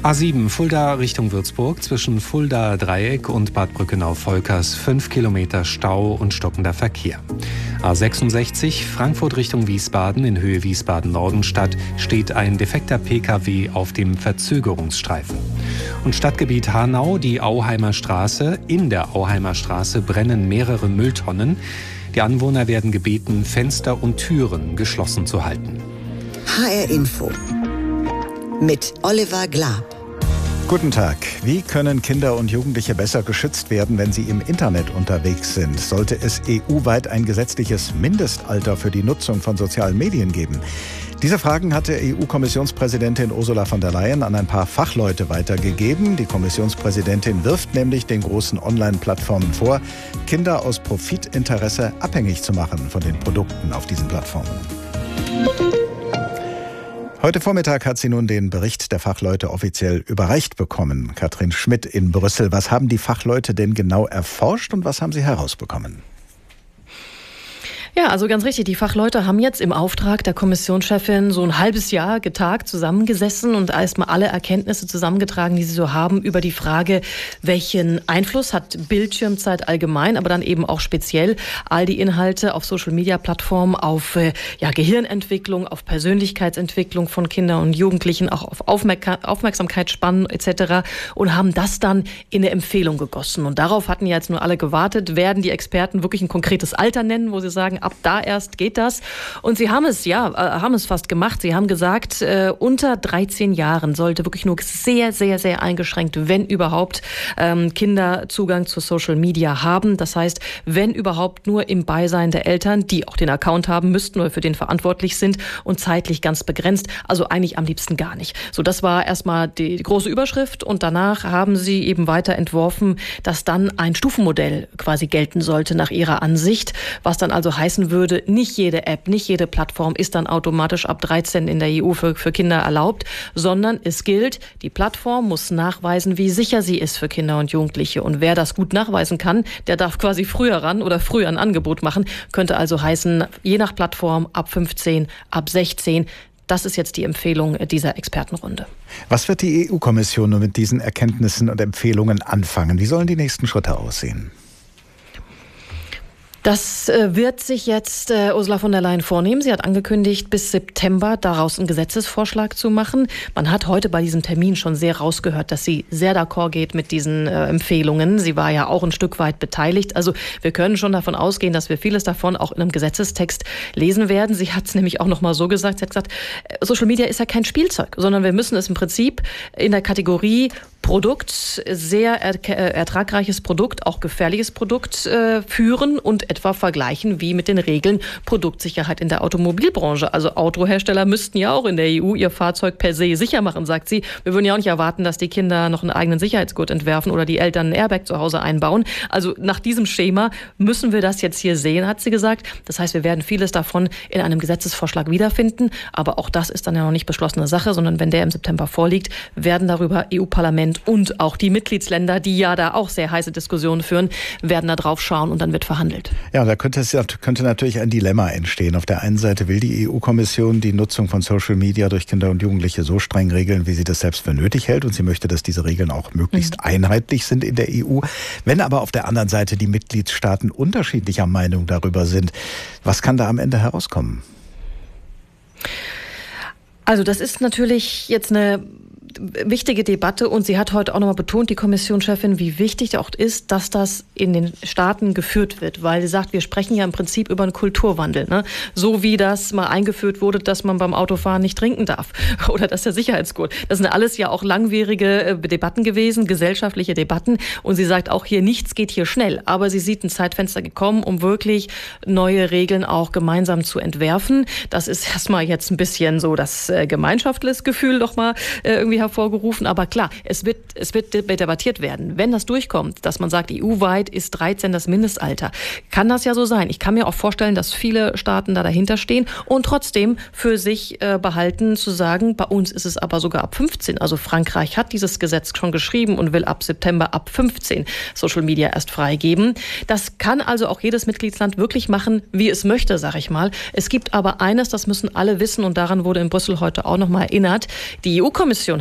A7 Fulda Richtung Würzburg zwischen Fuldaer Dreieck und Bad Brückenau-Volkers 5 Kilometer Stau und stockender Verkehr. A66 Frankfurt Richtung Wiesbaden in Höhe Wiesbaden-Nordenstadt steht ein defekter Pkw auf dem Verzögerungsstreifen. Und Stadtgebiet Hanau, die Auheimer Straße. In der Auheimer Straße brennen mehrere Mülltonnen. Die Anwohner werden gebeten, Fenster und Türen geschlossen zu halten. HR Info mit Oliver Glab. Guten Tag. Wie können Kinder und Jugendliche besser geschützt werden, wenn sie im Internet unterwegs sind? Sollte es EU-weit ein gesetzliches Mindestalter für die Nutzung von sozialen Medien geben? Diese Fragen hatte EU-Kommissionspräsidentin Ursula von der Leyen an ein paar Fachleute weitergegeben. Die Kommissionspräsidentin wirft nämlich den großen Online-Plattformen vor, Kinder aus Profitinteresse abhängig zu machen von den Produkten auf diesen Plattformen. Heute Vormittag hat sie nun den Bericht der Fachleute offiziell überreicht bekommen. Katrin Schmidt in Brüssel. Was haben die Fachleute denn genau erforscht und was haben sie herausbekommen? Ja, also ganz richtig. Die Fachleute haben jetzt im Auftrag der Kommissionschefin so ein halbes Jahr getagt, zusammengesessen und erstmal alle Erkenntnisse zusammengetragen, die sie so haben über die Frage, welchen Einfluss hat Bildschirmzeit allgemein, aber dann eben auch speziell all die Inhalte auf Social-Media-Plattformen auf Gehirnentwicklung, auf Persönlichkeitsentwicklung von Kindern und Jugendlichen, auch auf Aufmerksamkeitsspannen etc. und haben das dann in eine Empfehlung gegossen. Und darauf hatten ja jetzt nur alle gewartet, werden die Experten wirklich ein konkretes Alter nennen, wo sie sagen, ab da erst geht das. Und sie haben es fast gemacht. Sie haben gesagt, unter 13 Jahren sollte wirklich nur sehr, sehr, sehr eingeschränkt, wenn überhaupt, Kinder Zugang zu Social Media haben. Das heißt, wenn überhaupt nur im Beisein der Eltern, die auch den Account haben müssten oder für den verantwortlich sind und zeitlich ganz begrenzt. Also eigentlich am liebsten gar nicht. So, das war erstmal die große Überschrift und danach haben sie eben weiter entworfen, dass dann ein Stufenmodell quasi gelten sollte nach ihrer Ansicht, was dann also heißen würde, nicht jede App, nicht jede Plattform ist dann automatisch ab 13 in der EU für Kinder erlaubt, sondern es gilt, die Plattform muss nachweisen, wie sicher sie ist für Kinder und Jugendliche. Und wer das gut nachweisen kann, der darf quasi früher ran oder früher ein Angebot machen. Könnte also heißen, je nach Plattform ab 15, ab 16. Das ist jetzt die Empfehlung dieser Expertenrunde. Was wird die EU-Kommission nun mit diesen Erkenntnissen und Empfehlungen anfangen? Wie sollen die nächsten Schritte aussehen? Das wird sich jetzt Ursula von der Leyen vornehmen. Sie hat angekündigt, bis September daraus einen Gesetzesvorschlag zu machen. Man hat heute bei diesem Termin schon sehr rausgehört, dass sie sehr d'accord geht mit diesen Empfehlungen. Sie war ja auch ein Stück weit beteiligt. Also wir können schon davon ausgehen, dass wir vieles davon auch in einem Gesetzestext lesen werden. Sie hat es nämlich auch noch mal so gesagt. Sie hat gesagt, Social Media ist ja kein Spielzeug, sondern wir müssen es im Prinzip in der Kategorie Produkt, sehr ertragreiches Produkt, auch gefährliches Produkt führen und etwa vergleichen wie mit den Regeln Produktsicherheit in der Automobilbranche. Also Autohersteller müssten ja auch in der EU ihr Fahrzeug per se sicher machen, sagt sie. Wir würden ja auch nicht erwarten, dass die Kinder noch einen eigenen Sicherheitsgurt entwerfen oder die Eltern einen Airbag zu Hause einbauen. Also nach diesem Schema müssen wir das jetzt hier sehen, hat sie gesagt. Das heißt, wir werden vieles davon in einem Gesetzesvorschlag wiederfinden. Aber auch das ist dann ja noch nicht beschlossene Sache, sondern wenn der im September vorliegt, werden darüber EU-Parlament und auch die Mitgliedsländer, die ja da auch sehr heiße Diskussionen führen, werden da drauf schauen und dann wird verhandelt. Ja, da könnte natürlich ein Dilemma entstehen. Auf der einen Seite will die EU-Kommission die Nutzung von Social Media durch Kinder und Jugendliche so streng regeln, wie sie das selbst für nötig hält. Und sie möchte, dass diese Regeln auch möglichst einheitlich sind in der EU. Wenn aber auf der anderen Seite die Mitgliedstaaten unterschiedlicher Meinung darüber sind, was kann da am Ende herauskommen? Also das ist natürlich jetzt eine wichtige Debatte und sie hat heute auch nochmal betont, die Kommissionschefin, wie wichtig auch ist, dass das in den Staaten geführt wird, weil sie sagt, wir sprechen ja im Prinzip über einen Kulturwandel, ne? So wie das mal eingeführt wurde, dass man beim Autofahren nicht trinken darf oder dass der Sicherheitsgurt. Das sind alles ja auch langwierige Debatten gewesen, gesellschaftliche Debatten und sie sagt auch hier, nichts geht hier schnell, aber sie sieht ein Zeitfenster gekommen, um wirklich neue Regeln auch gemeinsam zu entwerfen. Das ist erstmal jetzt ein bisschen so das Gemeinschaftsgefühl doch mal irgendwie hervorgerufen. Aber klar, es wird debattiert werden. Wenn das durchkommt, dass man sagt, EU-weit ist 13 das Mindestalter, kann das ja so sein. Ich kann mir auch vorstellen, dass viele Staaten da dahinter stehen und trotzdem für sich behalten zu sagen, bei uns ist es aber sogar ab 15. Also Frankreich hat dieses Gesetz schon geschrieben und will ab September ab 15 Social Media erst freigeben. Das kann also auch jedes Mitgliedsland wirklich machen, wie es möchte, sag ich mal. Es gibt aber eines, das müssen alle wissen und daran wurde in Brüssel heute auch noch mal erinnert. Die EU-Kommission